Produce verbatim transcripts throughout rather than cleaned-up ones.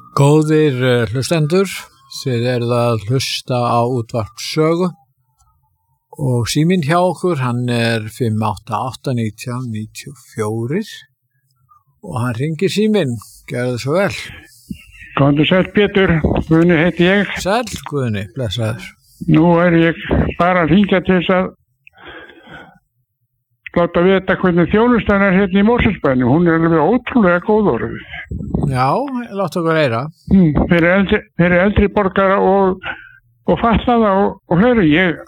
Góðir uh, hlustendur, þið eruð að hlusta á útvarp Sögu og síminn hjá okkur, hann er fimm átta átta nítján níutíu og fjögur og hann ringir síminn, gerðu svo vel. Góðan sæll Pétur, Guðni heiti ég. Sæll Guðni, blessaður. Nú er ég bara að hringja til þess að láta vita hvernig þjónustan er hérna í Mosfellsbænum. Hún er alveg ótrúlega góð orðið. Já, láta okkur heyra. Mm, fyrir, eldri, fyrir eldri borgara og, og fatlaða og, og fleiri. Ég,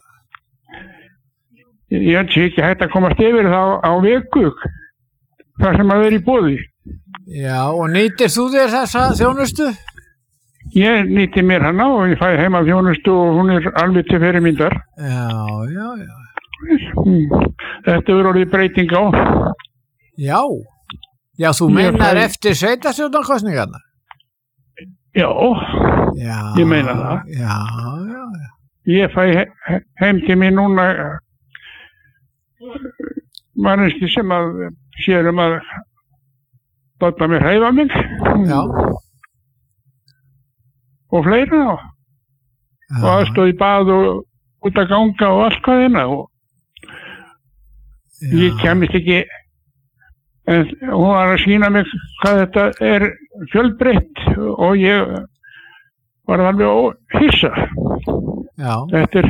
ég held sér ekki hægt að komast yfir það á, á viku, þar sem að vera í boði. Já, og nýtir þú þér þessa þjónustu? Ég nýti mér hana og ég fæ heima þjónustu og hún er alveg til fyrirmyndar. Já, já, já. Mm. Þetta verður orðið breyting á. Já, já, þú meinar fæ... eftir sveitarstjórnarkosningarnar? Já, já, ég meina það. Já, já, já. Ég fæ he heim til mér núna manneskju sem að sér um að láta mér hreyfa mig. Já. Og fleira og, og aðstóð í bað og út að ganga og allt hvað hérna og ég kemist ekki, en hún var að sýna mig hvað þetta er fjölbreytt og ég var alveg hissa. Já. Þetta er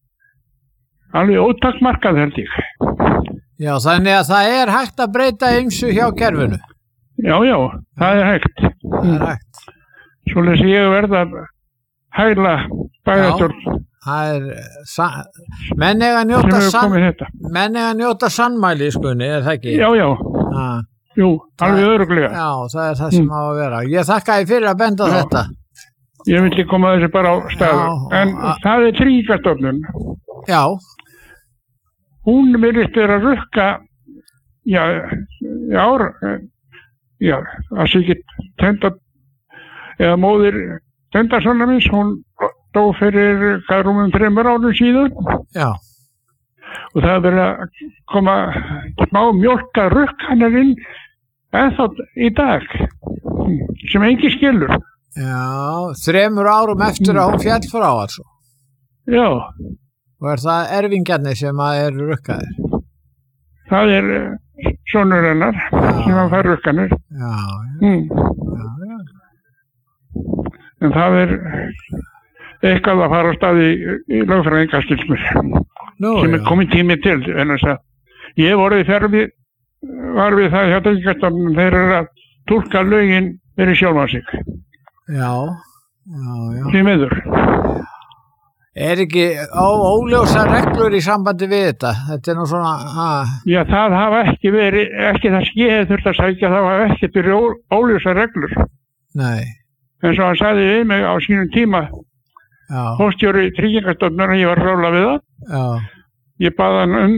alveg ótakmarkað held ég. Já, þannig að það er hægt að breyta ýmsu hjá kerfinu. Já, já, það er hægt. Það er hægt. Svoleiðis ég verða að hæla bæjarstjórn. Það er, menn eiga að njóta sann, menn eiga að njóta sannmæli, skunni, er það ekki? Já, já, ah. jú, alveg örugglega. Já, það er það sem mm. á að vera. Ég þakka þér fyrir að benda já. Þetta. Ég vildi koma þessi bara á staðu, en það er Tryggingastofnun. Já. Hún virðist vera að rukka, já, já, já, að sé ekki tenda, eða móðir tendasonna minns, hún dó fyrir hvað rúmum þremur árum síðan. Já. Og það er verið að koma smá mjólka rukkanir inn ennþá í dag sem engin skilur. Já, þremur árum eftir að hún fjall frá altså. Já. Og er það erfingjarnir sem að eru rukkaðir? Það er sonur hennar sem að fær rukkanir. Já, já. Mm. Já, já. En það er eitthvað að fara á staði í, í lögfræðingaskilsmur sem er komið tími til en þess að ég voruð ferði var við það hjá Tryggingastofnun þeir eru að túlka lögin fyrir sjálfa sig. Já, já, já. Því miður. Er ekki ó, óljósa reglur í sambandi við þetta? Þetta er nú svona ha. Já, það hafa ekki verið ekki það skeiði þurft að sækja það hafa ekki verið óljósa reglur. Nei. En svo hann sagði við mig á sínum tíma hóstjóri Tryggingastofnunar, ég var rála við það. Já. Ég bað hann um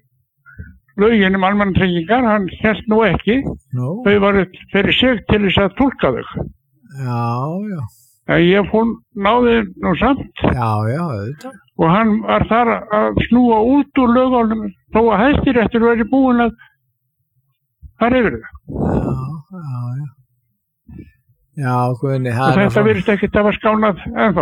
lögin um almannatryggingar, hann hélt nú ekki. Nú. Þau varu fyrir sig til þess að túlka þau. Já, já. En ég fór náði nú samt. Já, já, auðvitað. Og hann var þar að snúa út úr lögunum þó að Hæstiréttur væri búinn að fara yfir það. Já, já, já. Já, Guðni, það og þetta virðist ekkert að vera skánað ennþá.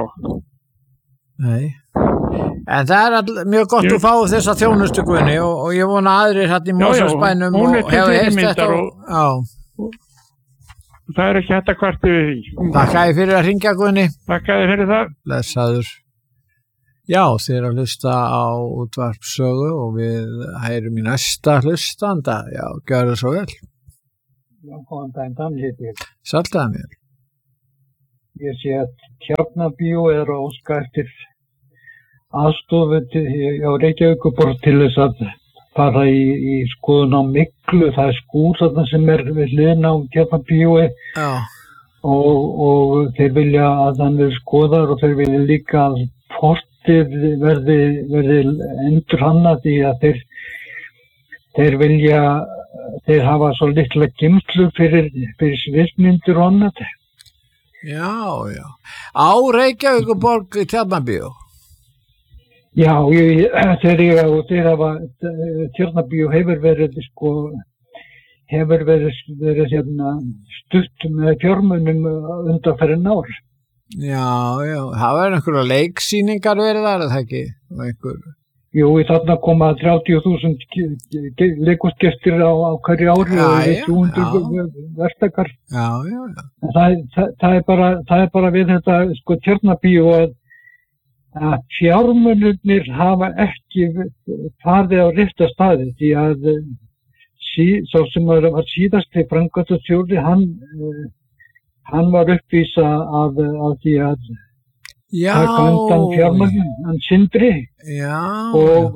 Nei. En það er all, mjög gott ég... að fá þessa þjónustu, Guðni, og, og ég vona aðrir hérna í Mosfellsbænum og hefur heyrt þetta og... Já. Það er ekki hægt að kvarta við því. Þakka þér fyrir að hringja, Guðni. Þakka þér fyrir það. Blessaður. Já, þið er að hlusta á útvarp Sögu og við heyrum í næsta hlustanda. Já, gjörðu svo vel. Já, góðan daginn, Daniel heiti ég. Sæll Daniel. Ég sé að Tjarnarbíó er að óska eftir aðstofu á Reykjavíkurborg til þess að fara í, í skoðun á Miklu. Það er skúr þarna sem er við hliðina á Tjarnarbíói og, og þeir vilja að hann verði skoðar og þeir vilja líka að portið verði, verði endur hannað því að þeir, þeir vilja, þeir hafa svo litla geymslu fyrir, fyrir sviðsmyndir og annað. Já, já. Á Reykjavíkurborg í Tjarnarbíó? Já, ég, þeir, ég, þeir hafa, Tjarnarbíó hefur verið sko hefur verið, verið hérna, stutt með fjármunum undanfarin ár. Já, já, það verður einhverja leiksýningar verið þar, eða ekki? Einhver... Jú, þarna koma þrjátíu þúsund leikúsgestir á, á hverju ári já, og já, þrjú hundruð verktakar. Já, já, já. Það, það, það, er bara, það er bara við þetta sko Tjarnarbíó að, að fjármunirnir hafa ekki farið á rétta staði því að sí, sá sem var síðasti framkvæmdastjóri, hann, hann var uppvísa að, að því að Já, það kom undan fjármagn, hann Sindri já, og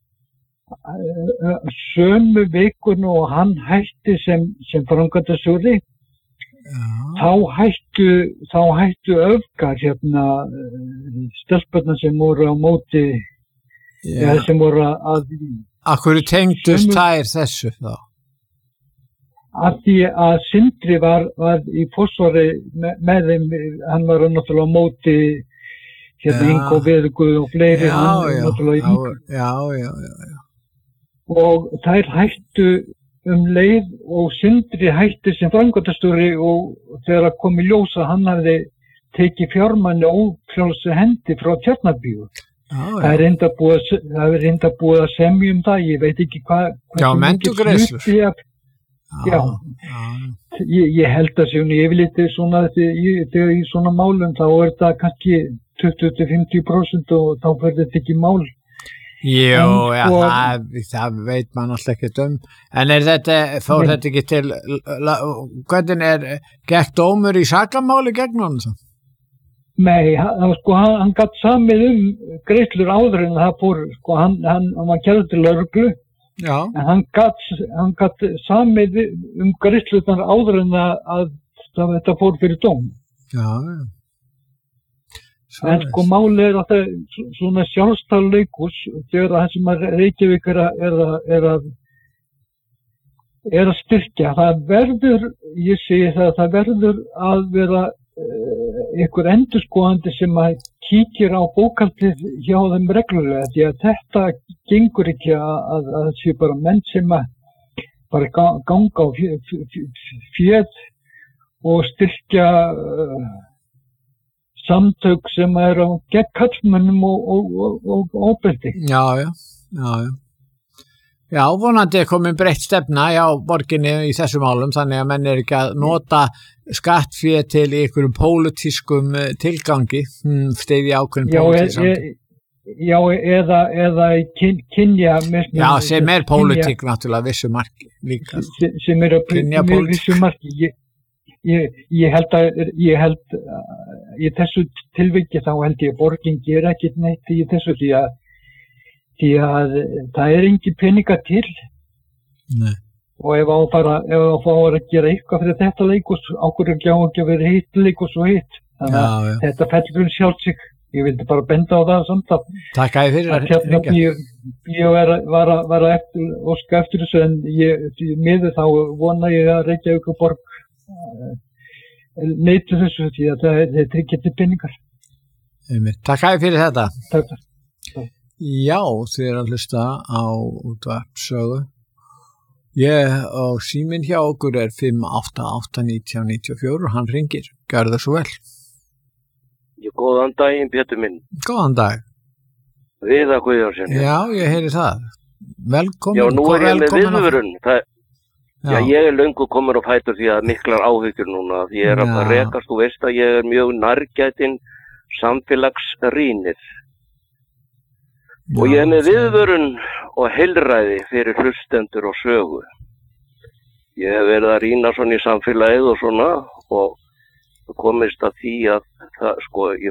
uh, sömu vikun og hann hætti sem, sem framkvæmdastjóri, þá hættu, þá hættu öfgar hérna stelpurnar sem voru á móti, eða sem voru að... Akkur tengdust sömu, þær þessu þá? Af því að Sindri var, var í forsvari með, með þeim, hann var náttúrulega á móti hérna Ingo Veðugu og fleiri, já, hann já, náttúrulega já, já, já, já, já. Og þær hættu um leið og Sindri hætti sem framkvæmdastjóri og þegar að kom í ljós að hann hafði tekið fjármanni ófrjálsu hendi frá Tjarnarbíó. Það er reynda búið, það er reynda búið að semja um það, ég veit ekki hvað... Já, mentugreiðslur. Já, já. Ég, ég held að séu yfirleitt svona, þegar í svona málum þá er það kannski tuttugu til fimmtíu prósent og þá fyrir þetta ekki mál. Jú, já, og, það, það veit man alltaf ekkert um. En er þetta, fór þetta ekki til, hvernig er, gekk dómur í sakamáli gegn hann? Nei, hann, sko, hann, hann gatt samið um greiðslur áður en það fór, sko, hann, hann, hann var kærður til lögreglu. Já. En hann gatt, hann gatt samið um greiðslurnar áður en að, að, að þetta fór fyrir dóm. Já, já. Svo en sko málið er að það svona sjálfstæð leikhús þegar það sem að Reykjavík er að, er að, er að, er að styrkja. Það verður, ég segi það, það verður að vera uh, einhver endurskoðandi sem að kíkir á bókhaldið hjá þeim reglulega því að þetta gengur ekki að, að, að það séu bara menn sem að bara ganga á fjöð og styrkja uh, samtök sem er á gegn karlmönnum og, og, og, og ofbeldi. Já, já, já, já. Já, vonandi er komin breytt stefna hjá borginni í þessum málum, þannig að menn er ekki að nota skattfé til í einhverjum pólitískum tilgangi, hm, steyði ákveðin pólitísandi. Já, eða, eða kyn, kynja... Já, sem er pólitík náttúrulega vissu marki líka. Sem, sem er að vissu marki. Ég, Ég, ég held að, ég held að í þessu tilviki þá held ég að borgin ger ekkert neitt í þessu því að, því að það er engin peninga til. Nei. Og ef á bara, ef á fara að gera eitthvað fyrir þetta leikus, ákveður ekki á ekki að vera hitt leikus og hitt. Þannig að já, já. Þetta fellur sjálf sig. Ég vildi bara benda á það samt að. Takk að þið fyrir að hérna ég, ég var, var, var að eftir, óska eftir þessu en ég, miður þá vona ég að Reykjavík og borg neitu þessu því að það er tryggja til peningar. Takk að fyrir þetta. Takk. Já, þið er að hlusta á útvarpssögu. Ég og síminn hjá okkur er fimm átta átta nítján níutíu og fjögur og hann ringir. Gjörðu það svo vel. Ég góðan daginn, Pétur minn. Góðan dag. Viðar Guðjónsson. Já, ég heyri það. Velkomin. Já, nú er ég með viðvörun. Það Já. Já, ég er löngu komin og fætur því að miklar áhyggjur núna. Því ég er að rekast, þú veist að ég er mjög nærgætinn samfélagsrýnir. Og ég er með viðvörun og heilræði fyrir hlustendur og sögu. Ég hef verið að rýna svona í samfélagið og svona og komist að því að það, sko, ég